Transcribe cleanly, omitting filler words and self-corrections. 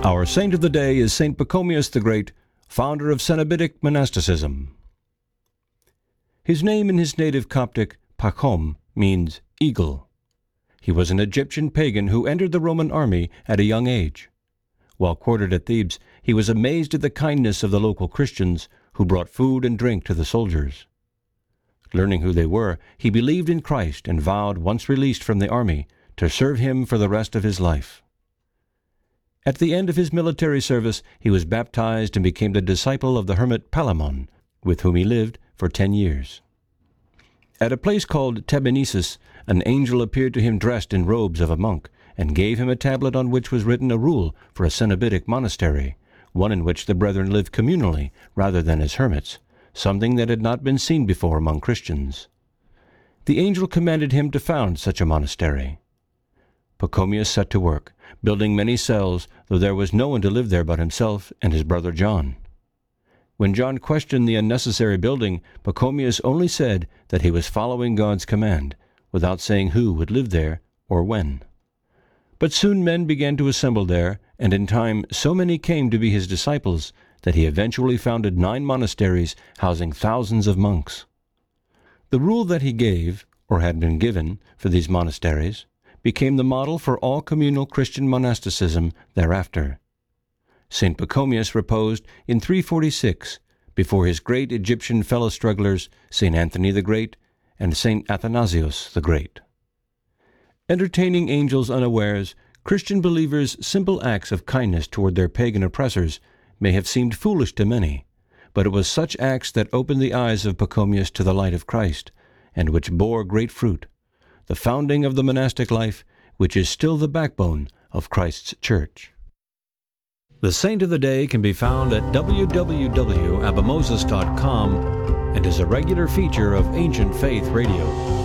Our saint of the day is Saint Pachomius the Great, founder of Cenobitic monasticism. His name in his native Coptic, Pachom, means eagle. He was an Egyptian pagan who entered the Roman army at a young age. While quartered at Thebes, he was amazed at the kindness of the local Christians, who brought food and drink to the soldiers. Learning who they were, he believed in Christ and vowed, once released from the army, to serve him for the rest of his life. At the end of his military service, he was baptized and became the disciple of the hermit Palamon, with whom he lived for 10 years. At a place called Tebenesus, an angel appeared to him dressed in robes of a monk, and gave him a tablet on which was written a rule for a Cenobitic monastery, one in which the brethren lived communally rather than as hermits, something that had not been seen before among Christians. The angel commanded him to found such a monastery. Pachomius set to work, building many cells, though there was no one to live there but himself and his brother John. When John questioned the unnecessary building, Pachomius only said that he was following God's command, without saying who would live there or when. But soon men began to assemble there, and in time so many came to be his disciples that he eventually founded 9 monasteries housing thousands of monks. The rule that he gave, or had been given, for these monasteries became the model for all communal Christian monasticism thereafter. St. Pachomius reposed in 346 before his great Egyptian fellow strugglers, St. Anthony the Great and St. Athanasius the Great. Entertaining angels unawares, Christian believers' simple acts of kindness toward their pagan oppressors may have seemed foolish to many, but it was such acts that opened the eyes of Pachomius to the light of Christ, and which bore great fruit, the founding of the monastic life, which is still the backbone of Christ's Church. The Saint of the Day can be found at www.abimoses.com and is a regular feature of Ancient Faith Radio.